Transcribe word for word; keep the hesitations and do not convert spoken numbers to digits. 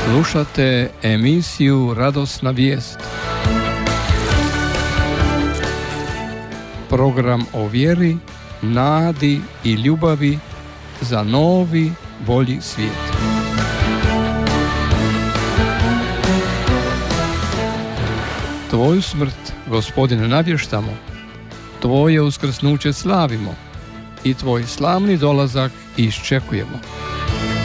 Slušate emisiju Radosna vijest. Program o vjeri, nadi i ljubavi za novi, bolji svijet. Tvoju smrt, Gospodine, navještamo, Tvoje uskrsnuće slavimo i Tvoj slavni dolazak iščekujemo.